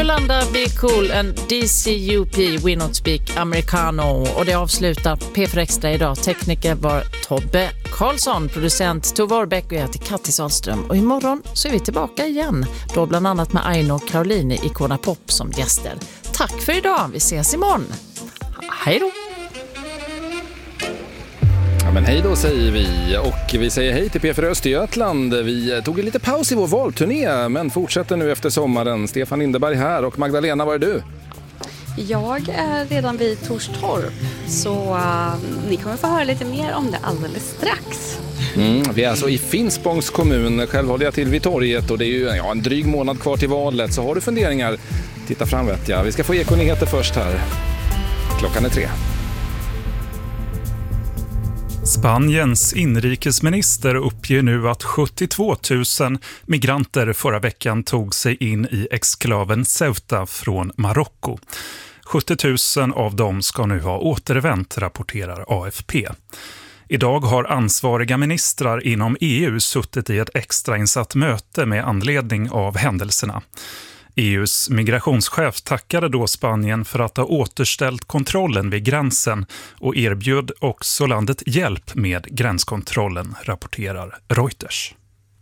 Yolanda Be Cool and DCUP We Not Speak Americano. Och det avslutar P4 Extra idag. Tekniker var Tobbe Karlsson, producent Tove Orbeck och jag heter Kattis Ahlström. Och imorgon så är vi tillbaka igen. Då bland annat med Aino och Caroline i Icona Pop som gäster. Tack för idag, vi ses imorgon. Hej då! Ja, men hej då säger vi, och vi säger hej till P4 Östergötland. Vi tog en lite paus i vår valturné men fortsätter nu efter sommaren. Stefan Lindeberg här, och Magdalena, var är du? Jag är redan vid Torstorp, så ni kommer få höra lite mer om det alldeles strax. Vi är alltså i Finspångs kommun. Själv håller jag till vid torget och det är ju en dryg månad kvar till valet. Så har du funderingar, titta fram vet jag. Vi ska få ekonyheter först här. Klockan är 3. Spaniens inrikesminister uppger nu att 72 000 migranter förra veckan tog sig in i exklaven Ceuta från Marocko. 70 000 av dem ska nu ha återvänt, rapporterar AFP. Idag har ansvariga ministrar inom EU suttit i ett extrainsatt möte med anledning av händelserna. EUs migrationschef tackade då Spanien för att ha återställt kontrollen vid gränsen och erbjöd också landet hjälp med gränskontrollen, rapporterar Reuters.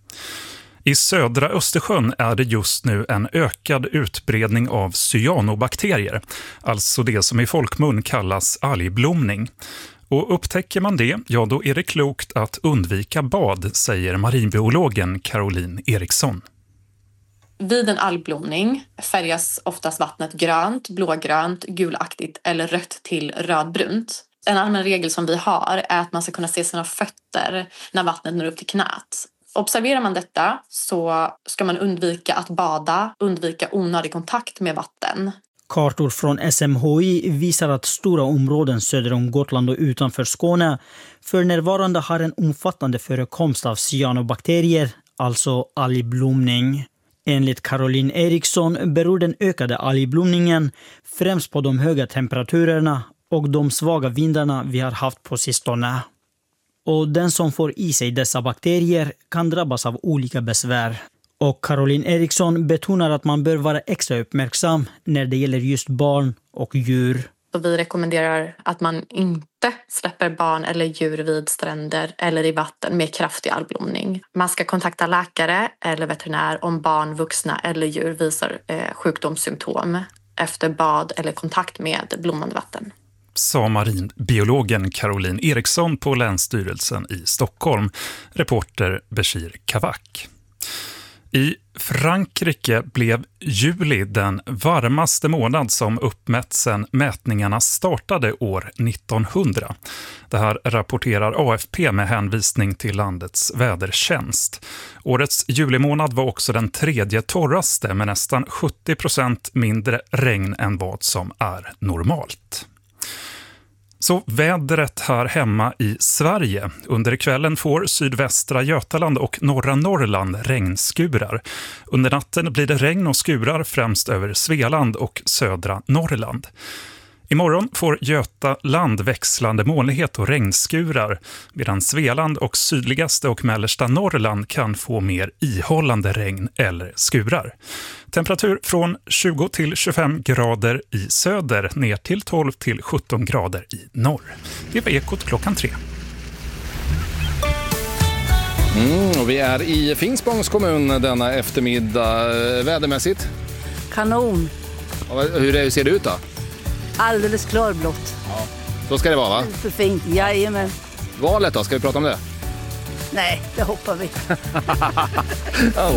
I södra Östersjön är det just nu en ökad utbredning av cyanobakterier, alltså det som i folkmun kallas algblomning. Och upptäcker man det, ja då är det klokt att undvika bad, säger marinbiologen Caroline Eriksson. Vid en algblomning färgas oftast vattnet grönt, blågrönt, gulaktigt eller rött till rödbrunt. En allmän regel som vi har är att man ska kunna se sina fötter när vattnet når upp till knät. Observerar man detta så ska man undvika att bada, undvika onödig kontakt med vatten. Kartor från SMHI visar att stora områden söder om Gotland och utanför Skåne för närvarande har en omfattande förekomst av cyanobakterier, alltså algblomning. Enligt Caroline Eriksson beror den ökade algblomningen främst på de höga temperaturerna och de svaga vindarna vi har haft på sistone. Och den som får i sig dessa bakterier kan drabbas av olika besvär. Och Caroline Eriksson betonar att man bör vara extra uppmärksam när det gäller just barn och djur. Så vi rekommenderar att man inte släpper barn eller djur vid stränder eller i vatten med kraftig algblomning. Man ska kontakta läkare eller veterinär om barn, vuxna eller djur visar sjukdomssymptom efter bad eller kontakt med blommande vatten. Sa marinbiologen Caroline Eriksson på Länsstyrelsen i Stockholm, reporter Bashir Kavak. I Frankrike blev juli den varmaste månad som uppmätts sedan mätningarna startade år 1900. Det här rapporterar AFP med hänvisning till landets vädertjänst. Årets julimånad var också den tredje torraste med nästan 70% mindre regn än vad som är normalt. Så vädret här hemma i Sverige. Under kvällen får sydvästra Götaland och norra Norrland regnskurar. Under natten blir det regn och skurar främst över Svealand och södra Norrland. Imorgon får Götaland växlande molnighet och regnskurar, medan Svealand och sydligaste och mellersta Norrland kan få mer ihållande regn eller skurar. Temperatur från 20 till 25 grader i söder ner till 12 till 17 grader i norr. Det var Ekot klockan 3. Och vi är i Finspångs kommun denna eftermiddag. Vädermässigt? Kanon. Hur ser det ut då? Alldeles klarblått. Ja, så ska det vara va? För fint, jajamän. Valet då, ska vi prata om det? Nej, det hoppar vi. Ja.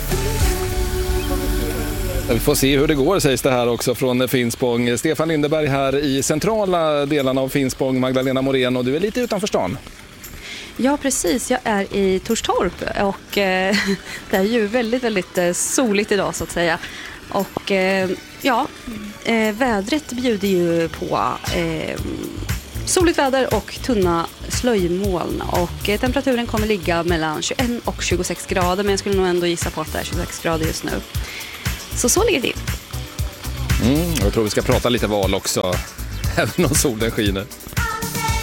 Vi får se hur det går, sägs det här också från Finspång. Stefan Lindeberg här i centrala delarna av Finspång, Magdalena Morén, och du är lite utanför stan. Ja, precis. Jag är i Torstorp och det är ju väldigt, väldigt soligt idag så att säga. Och vädret bjuder ju på soligt väder och tunna slöjmoln. Och temperaturen kommer ligga mellan 21 och 26 grader, men jag skulle nog ändå gissa på att det är 26 grader just nu. Så ligger det till. Jag tror vi ska prata lite val också, även om solen skiner.